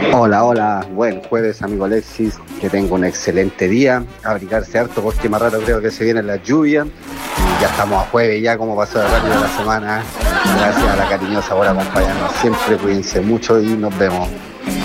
Hola, hola, buen jueves amigo Alexis, que tenga un excelente día, abrigarse harto porque más rato creo que se viene la lluvia y ya estamos a jueves ya como pasó de rápido la semana, gracias a la cariñosa por acompañarnos siempre, cuídense mucho y nos vemos.